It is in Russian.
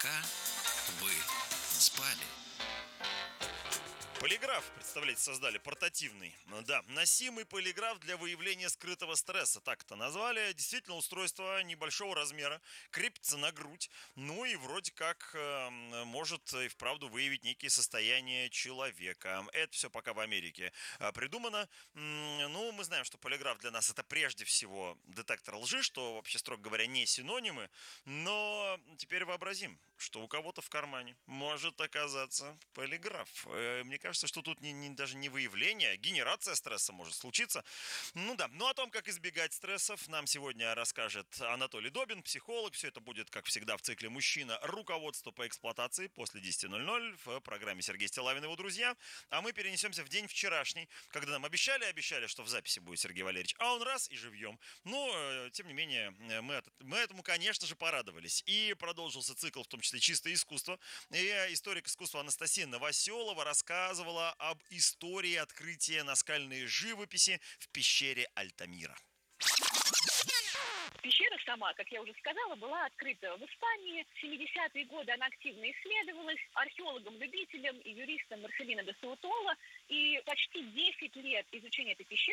Пока вы спали. Полиграф, представляете, создали портативный. Да, носимый полиграф для выявления скрытого стресса. Так это назвали. Действительно, устройство небольшого размера, крепится на грудь. Ну и вроде как может и вправду выявить некие состояния человека. Это все пока в Америке придумано. Ну, мы знаем, что полиграф для нас это прежде всего детектор лжи, что вообще, строго говоря, не синонимы. Но теперь вообразим, что у кого-то в кармане может оказаться полиграф. Мне кажется, что тут даже не выявление, а генерация стресса может случиться. Ну да, ну о том, как избегать стрессов, нам сегодня расскажет Анатолий Добин, психолог. Все это будет, как всегда, в цикле «Мужчина. Руководство по эксплуатации» после 10:00 в программе Сергей Стиллавин и его друзья. А мы перенесемся в день вчерашний, когда нам обещали, что в записи будет Сергей Валерьевич, а он раз и живьем. Но, тем не менее, мы этому, конечно же, порадовались. И продолжился цикл, в том числе «Чистое искусство». И историк искусства Анастасия Новоселова рассказывала об истории открытия наскальной живописи в пещере Альтамира. Пещера сама, как я уже сказала, была открыта в Испании. В 70-е годы она активно исследовалась археологом-любителем и юристом Марселино де Саутола. И почти 10 лет изучения этой пещеры